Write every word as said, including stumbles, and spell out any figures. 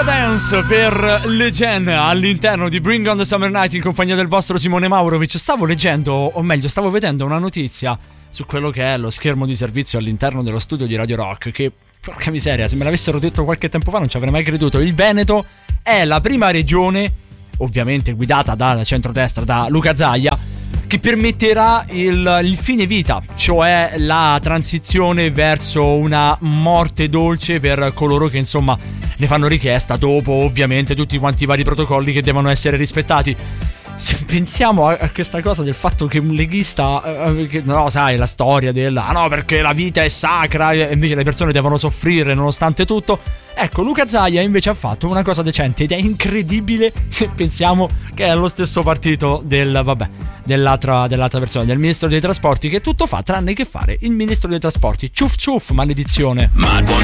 Luca Dance per Legend all'interno di Bring on the Summer Night in compagnia del vostro Simone Maurovic. Stavo leggendo, o meglio stavo vedendo una notizia su quello che è lo schermo di servizio all'interno dello studio di Radio Rock, che porca miseria, se me l'avessero detto qualche tempo fa non ci avrei mai creduto. Il Veneto è la prima regione, ovviamente guidata dal centrodestra, da Luca Zaia, che permetterà il, il fine vita, cioè la transizione verso una morte dolce per coloro che insomma ne fanno richiesta, dopo ovviamente tutti quanti i vari protocolli che devono essere rispettati. Se pensiamo a, a questa cosa del fatto che un leghista eh, che, no, sai, la storia del ah no, perché la vita è sacra e invece le persone devono soffrire nonostante tutto. Ecco, Luca Zaia invece ha fatto una cosa decente ed è incredibile se pensiamo che è lo stesso partito del vabbè dell'altra, dell'altra persona, del ministro dei trasporti, che tutto fa tranne che fare il ministro dei trasporti. Ciuff ciuff, maledizione.